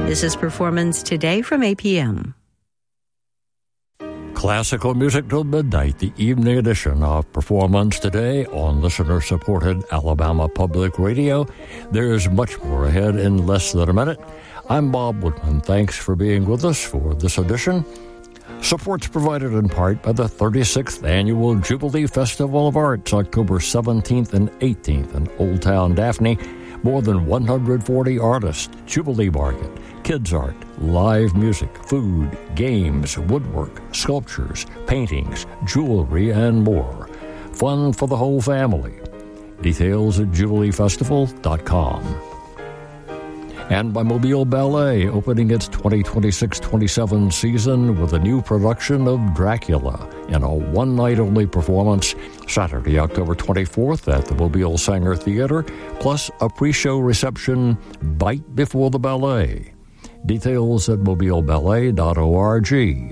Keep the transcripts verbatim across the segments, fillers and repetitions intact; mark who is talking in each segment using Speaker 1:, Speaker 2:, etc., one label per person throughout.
Speaker 1: This is Performance Today from A P M.
Speaker 2: Classical music till midnight, the evening edition of Performance Today on listener-supported Alabama Public Radio. There's much more ahead in less than a minute. I'm Bob Woodman. Thanks for being with us for this edition. Support's provided in part by the thirty-sixth Annual Jubilee Festival of Arts, October seventeenth and eighteenth in Old Town Daphne. More than one hundred forty artists, Jubilee Market, kids art, live music, food, games, woodwork, sculptures, paintings, jewelry, and more. Fun for the whole family. Details at jubilee festival dot com. And by Mobile Ballet, opening its twenty twenty-six twenty-seven season with a new production of Dracula in a one-night-only performance, Saturday, October twenty-fourth at the Mobile Sanger Theater, plus a pre-show reception right before the ballet. Details at mobile ballet dot org.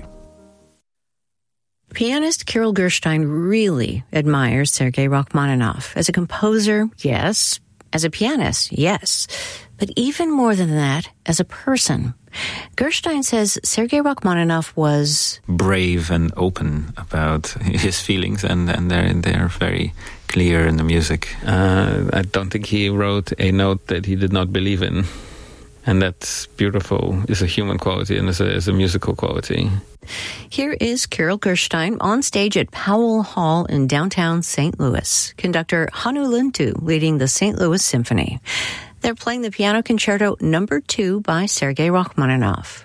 Speaker 1: Pianist Kirill Gershwin really admires Sergei Rachmaninoff. As a composer, yes. As a pianist, yes. But even more than that, as a person. Gershwin says Sergei Rachmaninoff was
Speaker 3: brave and open about his feelings, and, and they're, they're very clear in the music. Uh, I don't think he wrote a note that he did not believe in. And that's beautiful. It's a human quality and it's a, it's a musical quality.
Speaker 1: Here is Kirill Gershwin on stage at Powell Hall in downtown Saint Louis. Conductor Hannu Lintu leading the Saint Louis Symphony. They're playing the Piano Concerto Number Two by Sergei Rachmaninoff.